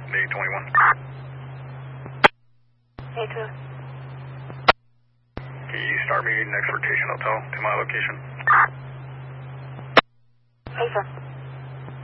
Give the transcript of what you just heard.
A21. A2. Can you start me next rotation hotel to my location? A4.